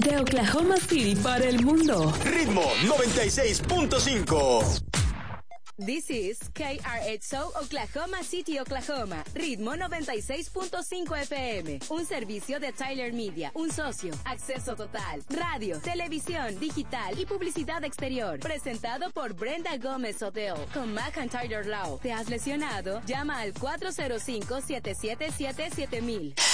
De Oklahoma City para el mundo. Ritmo 96.5. This is KRXO Oklahoma City, Oklahoma. Ritmo 96.5 FM. Un servicio de Tyler Media. Un socio. Acceso total. Radio, televisión, digital y publicidad exterior. Presentado por Brenda Gómez Hotel. Con McIntyre Law. ¿Te has lesionado? Llama al 405-777-7000.